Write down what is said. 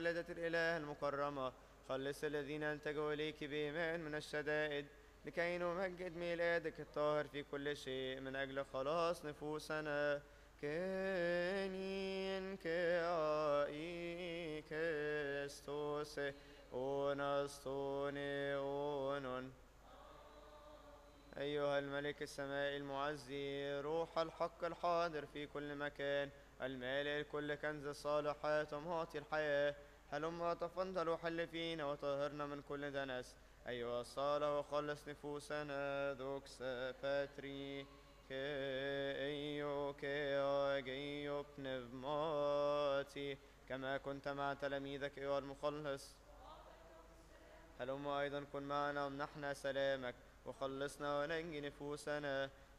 والدة الإله المكرمة، خلص الذين التجوا إليك بإيمان من الشدائد، لكي نمجد ميلادك الطاهر في كل شيء من أجل خلاص نفوسنا. كنين كائي كستوس أونستوني أونون. أيها الملك السمائي المعزي، روح الحق الحاضر في كل مكان، المالئ كل كنز الصالحات ومعطي الحياة، هلما تفضل وحل فينا وطهرنا من كل دنس. أيها الصالح وخلص نفوسنا دوكس باتري كأيو كأجيو بنفماتي، كما كنت مع تلاميذك أيها المخلص. هلما أيضا كن معنا وامنحنا سلامك، وخلصنا وننجي نفوسنا